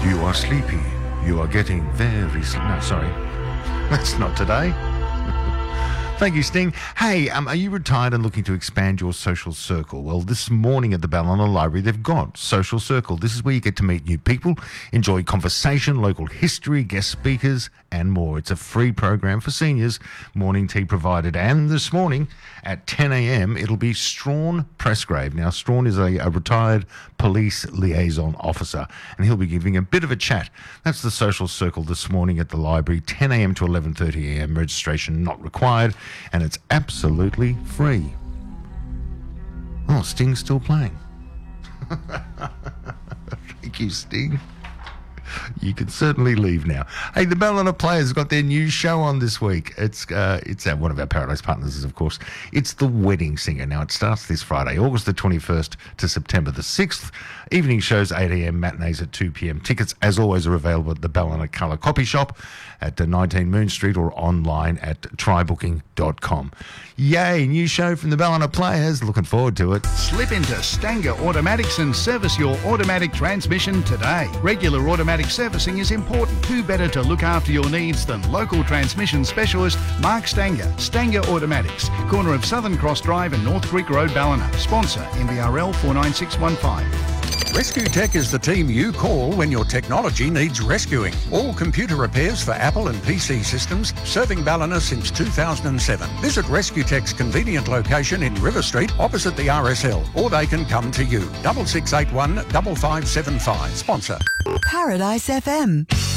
You are sleepy. You are getting very No, sorry. That's not today. Thank you, Sting. Hey, are you retired and looking to expand your social circle? Well, this morning at the Ballina Library, they've got Social Circle. This is where you get to meet new people, enjoy conversation, local history, guest speakers, and more. It's a free program for seniors, morning tea provided. And this morning at 10 a.m, it'll be Strawn Pressgrave. Now, Strawn is a retired police liaison officer, and he'll be giving a bit of a chat. That's the Social Circle this morning at the library, 10 a.m. to 11:30 a.m. Registration not required, and it's absolutely free. Oh, Sting's still playing. Thank you, Sting. You can certainly leave now. Hey, the Ballina Players got their new show on this week. It's at one of our Paradise partners, of course. It's The Wedding Singer. Now, it starts this Friday, August the 21st to September the 6th. Evening shows 8 a.m, matinees at 2 p.m. Tickets, as always, are available at the Ballina Colour Copy Shop at 19 Moon Street or online at trybooking.com. Yay, new show from the Ballina Players. Looking forward to it. Slip into Stanger Automatics and service your automatic transmission today. Regular automatic servicing is important. Who better to look after your needs than local transmission specialist Mark Stanger? Stanger Automatics, corner of Southern Cross Drive and North Creek Road, Ballina. Sponsor MBRL 49615. Rescue Tech is the team you call when your technology needs rescuing. All computer repairs for Apple and PC systems, serving Ballina since 2007. Visit Rescue Tech's convenient location in River Street, opposite the RSL, or they can come to you. 6681 5575. Sponsor. Paradise FM.